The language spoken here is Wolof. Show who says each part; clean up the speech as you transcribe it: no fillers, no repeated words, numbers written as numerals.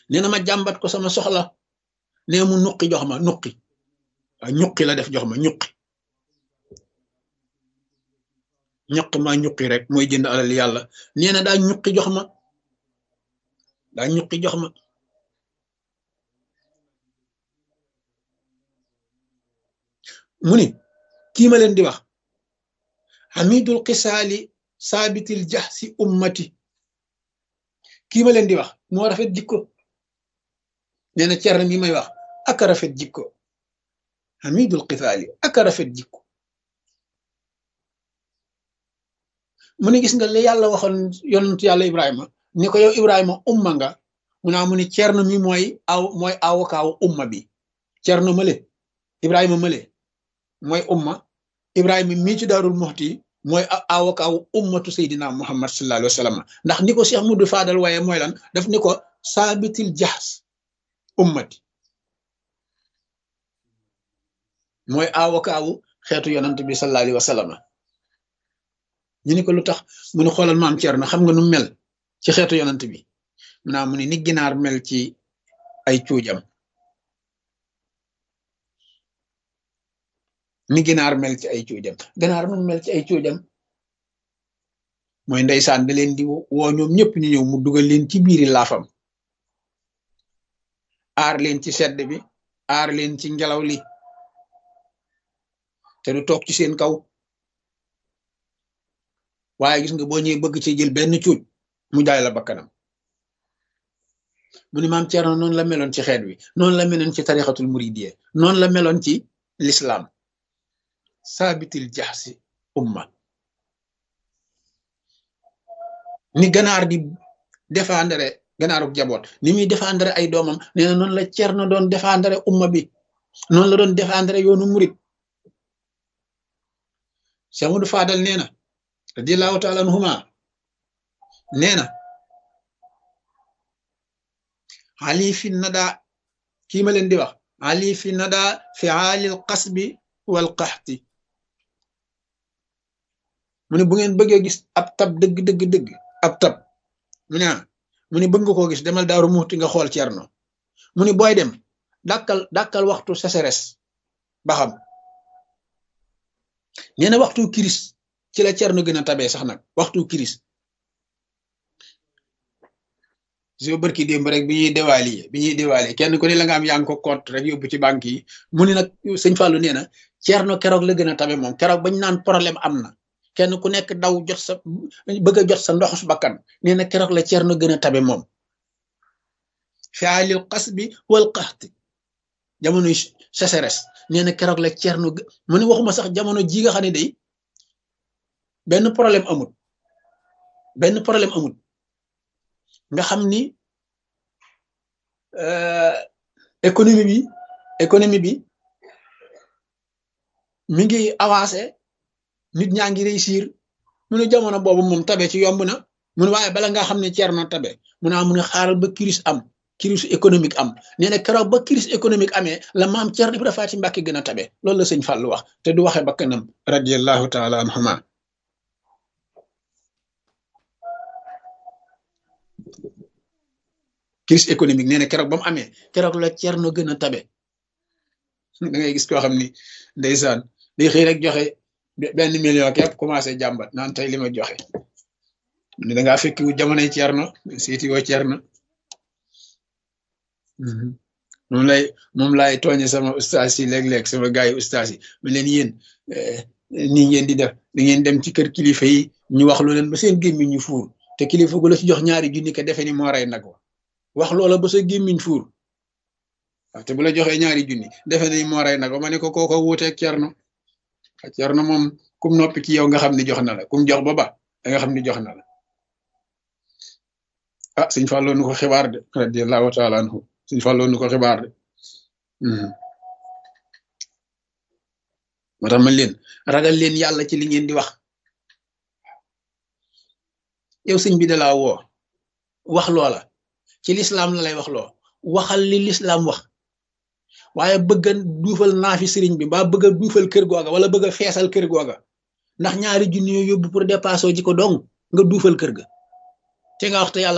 Speaker 1: nee na ma jàmbat ko sama soxla nee mu nuqi jox ma nuqi waaw ñuqi la def jox ma ñuqi ñaq maa ñuqi rek mooy jënd alal yàlla nee na daa ñuqi jox ma mu ni kii ma leen di wax hamidul xisaali saabitil jaxsi ummati kii ma leen di wax moo rafet jikko nee na Cerno mi may wax aka rafet jikko hamidul xisaali aka rafet jikko mu ne gis nga li yàlla waxoon yonent yàlla Ibrahima ni ko yow Ibrahima umma nga mu naa mu ni Cerno mi mooy awokaawu umma bi Cerno male Ibrahima male mooy umma Ibrahima mii ci Daarul Muxti mooy awokaawu ummatu Seydina Muhammad sallallahu alayhi wa sallam ndax ni ko Cheikh Mudu Fadal waaye mooy lan daf ni ko saabitil jaxs ummati mooy awokaawu xeetu yonent bi sallallahu alayhi wa sallam ñu ni ko lu tax mu ne xoolal maam Cerno xam nga nu mel ci xeetu yonent bi mu naa mu ni ginaar mel ci ay cuujam ni ginaar mel ci ay cuujam ginaar nu mel ci ay cuujam mooy ndeysaan da leen di woo ñoom ñëpp ñu ñëw mu dugal leen ci biiri laafam aar leen ci sedd bi aar leen ci ngelaw li te du toog ci seen kaw waaye gis nga boo ñëwee bëgg ci jël benn cuuj mu jaay la bakkanam mu ni maam Cerno noonu la meloon ci xeet wi noonu la meloon ci tarixatul muridiyya noonu la meloon ci l'islam saabitil jaxsi umma ni ganaar di défendre ganaaruk jaboot ni muy défendre ay doomam nee na noonu la Cerno doon défendre umma bi noonu la doon défendre yoonu murid Cheikh Mudu Fadal nee na radiyallahu taala anhuma nee na ali fi nada kii ma leen di wax ali fi nada fi aalil qasbi wal qaxti mu ne bu ngeen bëggee gis ab tab dëgg ab tab mu ne bëgg nga koo gis demal Daaru Muxti nga xool Cerno mu ne booy dem dàkkal waxtu sécheresse ba xam nee na waxtu kiris ci la Cerno gën a tabee sax nag waxtu kiris so bërki démb rek bi ñuy déwaali kenn ku ne la nga am yaa ngi ko compte rek yóbbu ci banque yi mu ne nag sëñ Fallou nee na Cerno keroog la gën a tabe moom keroog bañ naan problème am na kenn ku nekk daw bëgg a jot sa ndoxus bakkan nee na keroog la Cerno gën a tabe moom fialil qasbi wal qaxti jamono sécheresse nee na keroog la Cerno mu ne waxuma sax jamono ji nga xam ne day benn problème amul nga xam ni économie bi mi ngi avancé nit ñaa ngi réussir mu ne jamono boobu moom tabe ci yomb na mu ne waaye bala nga xam ne Cerno tabe mu ne xaaral ba crise économique am nee na keroog ba crise économique amee la maam Cerno Ibra Faati Mbàkke gën a tabe loolu la sëñ Fallu wax te du waxe bakkanam radiyallahu taala anhuma crise économique nee na keroog ba mu amee keroog la Cerno gën a tabe da ngay gis koo xam ni ndeysaan day xëy rek joxe benn million képp commencé jàmbat naan tey li ma joxe ne da ngaa fekki wu jamonoy Cerno seeti woo Cerno moom lay tooñe sama ustaas yi léeg-léeg sama gars yi ustaas yi ma leen yéen nii ngeen di def da ngeen dem ci kër kilifa yi ñu wax lu leen ba seen gémmiñ ñu fuur te kilifa gu la ci jox ñaari junni ka defe ni moo rey nag wax loola ba sa gémmiñ fuur waaw te bu la joxee ñaari junni defe ni moo rey nag ma ne ko kooko wuuteeg Cerno moom kum noppi ci yow nga xam ni jox na la kum jox ba da nga xam ni jox na la sëñ Fallou nu ko xibaar de radiyallahu taala anhu sëñ Fallou nu ko xibaar de moo tax man leen ragal leen yàlla ci li ngeen di wax yow sëñ bi da laa woo wax loola ci lislaam la lay wax loo waxal li lislaam wax waaye bëgg a duufal naafi sëriñ bi mbaa bëgg a duufal kër googa wala bëgg a feesal kër googa ndax ñaari junni yóbbu pour dépasser ji ko dong nga duufal kër ga te nga wax te yàlla